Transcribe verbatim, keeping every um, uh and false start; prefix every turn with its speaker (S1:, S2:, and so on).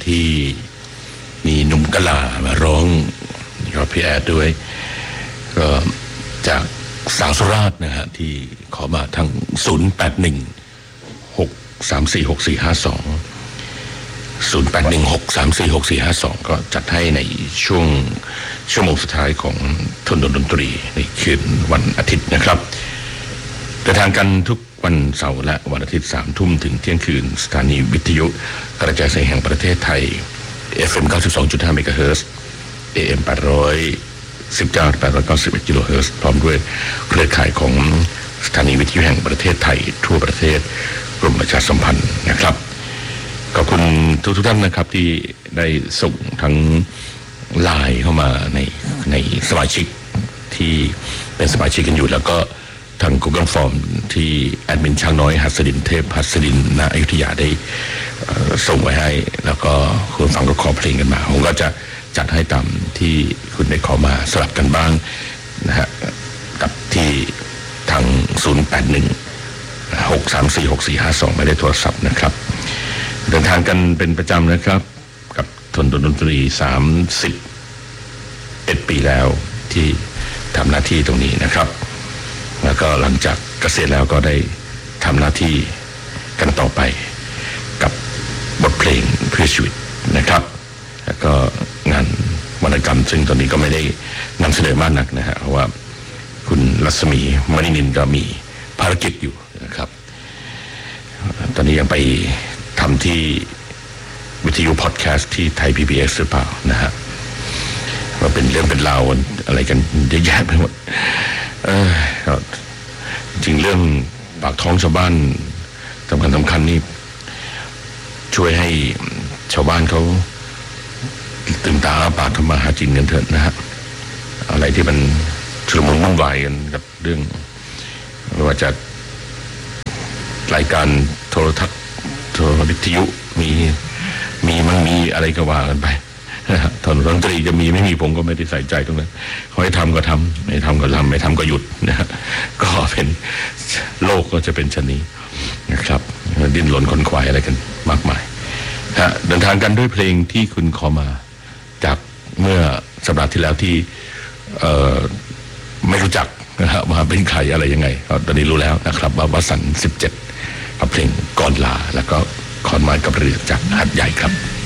S1: ที่มีหนุ่มกะลามาร้องกับพี่แอดด้วยก็จากสาวสุราษฎร์นะฮะที่ขอมาทางศูนย์ แปด หนึ่ง หก สาม สี่ หก สี่ ห้า สองศูนย์ แปด หนึ่ง หก สาม สี่ หก สี่ ห้า สองก็จัดให้ในช่วงชั่วโมงสุดท้ายของทนดนตรีในคืนวันอาทิตย์นะครับเดินทางกันทุกวันเสาร์และวันอาทิตย์สามทุ่มถึงเที่ยงคืนสถานีวิทยุกระจายเสียงแห่งประเทศไทย เอฟ เอ็ม เก้าสิบสองจุดห้า เมกะเฮิรตซ์ เอ เอ็ม แปดร้อยสิบเก้า แปดร้อยเก้าสิบเอ็ด กิโลเฮิรตซ์พร้อมด้วยเครือข่ายของสถานีวิทยุแห่งประเทศไทยทั่วประเทศกรมประชาสัมพันธ์นะครับขอบคุณทุกทุกท่านนะครับที่ได้ส่งทั้งไลน์เข้ามาในในสมาชิกที่เป็นสมาชิกกันอยู่แล้วก็ทาง Google Form ที่แอดมินช้างน้อยหัสดินเทพหัสดินณอยุธยาได้ส่งไว้ให้แล้วก็คุณฟังก็ขอเพลงกันมาผมก็จะจัดให้ตามที่คุณได้ขอมาสลับกันบ้างนะฮะกับที่ทางศูนย์ แปด หนึ่ง หก สาม สี่ หก สี่ ห้า สองไม่ได้โทรศัพท์นะครับเดินทางกันเป็นประจำนะครับกับทนดนตรีสามสิบเอ็ดปีแล้วที่ทำหน้าที่ตรงนี้นะครับแล้วก็หลังจากเกษียณแล้วก็ได้ทำหน้าที่กันต่อไปกับบทเพลงเพื่อชีวิตนะครับแล้วก็งานวรรณกรรมซึ่งตอนนี้ก็ไม่ได้นำเสนอมากนักนะฮะเพราะว่าคุณรัศมีมณีนินก็มีภารกิจอยู่นะครับตอนนี้ยังไปทำที่วิทยุพอดแคสต์ที่ไทย พี บี เอส หรือเปล่านะฮะว่าเป็นเรื่องเป็นราวอะไรกันเยอะแยะไปหมดเออจริงเรื่องปากท้องชาวบ้านสำคัญสำคัญนี่ช่วยให้ชาวบ้านเขาตื่นตาปากทำมาหากินกันเถอะนะฮะอะไรที่มันชุลมุนวุ่นวายกันกับเรื่องไม่ว่าจะรายการโทรทัศน์โทรวิทยุมีมีมันมีอะไรก็ว่ากันไปถนนดนตรีจะมีไม่มีผมก็ไม่ได้ใส่ใจตรงนั้นเขาให้ทำก็ทำไม่ทำก็ทำไม่ทำก็หยุดนะฮะก็เป็นโลกก็จะเป็นชนี้นะครับดิ้นรนคนควายอะไรกันมากมายฮะเดินทางกันด้วยเพลงที่คุณขอมาจากเมื่อสัปดาห์ที่แล้วที่เอ่อไม่รู้จักนะฮะว่าเป็นใครอะไรยังไงตอนนี้รู้แล้วนะครับว่าวสันต์สิบเจ็ดกับเพลงก่อนลาแล้วก็ขอนไม้กับเรือจากหัดใหญ่ครับ